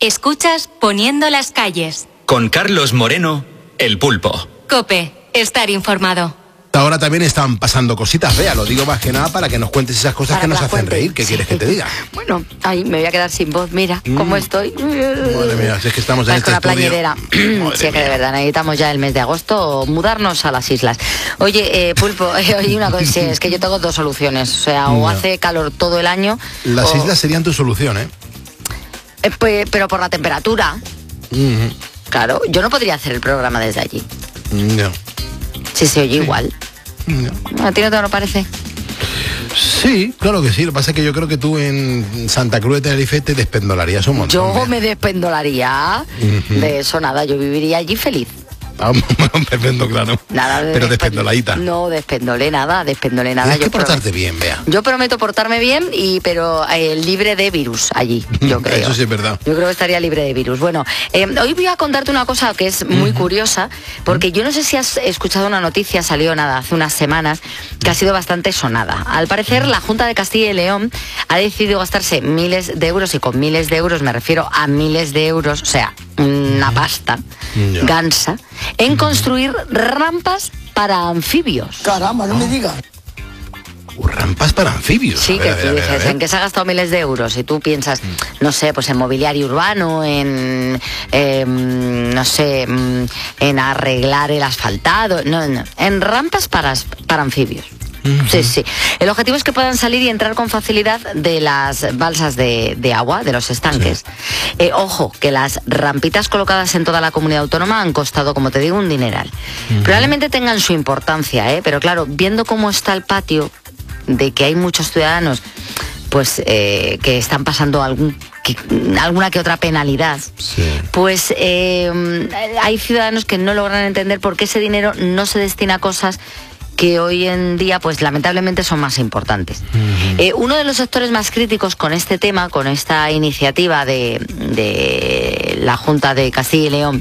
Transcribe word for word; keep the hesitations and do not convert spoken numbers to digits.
Escuchas Poniendo las calles. Con Carlos Moreno, El Pulpo. COPE, estar informado. Ahora también están pasando cositas, vea, lo digo más que nada para que nos cuentes esas cosas para que nos hacen cuente. reír. ¿Qué sí. quieres que te diga? Bueno, ahí me voy a quedar sin voz, mira mm. cómo estoy. Madre mía, si es que estamos en este con la estudio. Plañidera. Sí, es que de verdad necesitamos ya el mes de agosto mudarnos a las islas. Oye, eh, Pulpo, eh, oye una cosa, es que yo tengo dos soluciones, o sea, o no. hace calor todo el año. Las o... islas serían tu solución, ¿eh? eh pues, pero por la temperatura. Mm-hmm. Claro, yo no podría hacer el programa desde allí. No. Si se oye sí. igual. No. ¿A ti no te lo parece? Sí, claro que sí. Lo que pasa es que yo creo que tú en Santa Cruz de Tenerife te despendolarías un montón. Yo ¿eh? me despendolaría. Uh-huh. De eso nada, yo viviría allí feliz. Perfecto, claro. Nada de Pero despe- despendoladita. No, despendolé nada, despendolé nada. Tienes yo que portarte prometo. bien, vea. Yo prometo portarme bien, y pero eh, libre de virus allí, yo creo. Eso sí es verdad. Yo creo que estaría libre de virus. Bueno, eh, hoy voy a contarte una cosa que es muy uh-huh. curiosa, porque uh-huh. yo no sé si has escuchado una noticia, salió nada, hace unas semanas, que ha sido bastante sonada. Al parecer, uh-huh. la Junta de Castilla y León ha decidido gastarse miles de euros, y con miles de euros me refiero a miles de euros, o sea, una pasta uh-huh. gansa, en construir rampas para anfibios. Caramba, no me digas. Rampas para anfibios. Sí, a que ver, tú a ver, dices, a ver. ¿en qué se ha gastado miles de euros? Y tú piensas, no sé, pues en mobiliario urbano, en, eh, no sé, en arreglar el asfaltado, no, no, en rampas para, para anfibios. Uh-huh. Sí, sí. El objetivo es que puedan salir y entrar con facilidad de las balsas de, de agua, de los estanques. Sí. Eh, ojo, que las rampitas colocadas en toda la comunidad autónoma han costado, como te digo, un dineral. Uh-huh. Probablemente tengan su importancia, ¿eh? Pero claro, viendo cómo está el patio, de que hay muchos ciudadanos pues eh, que están pasando algún que, alguna que otra penalidad, sí. pues eh, hay ciudadanos que no logran entender por qué ese dinero no se destina a cosas que hoy en día, pues lamentablemente son más importantes. Uh-huh. Eh, uno de los sectores más críticos con este tema, con esta iniciativa de, de la Junta de Castilla y León,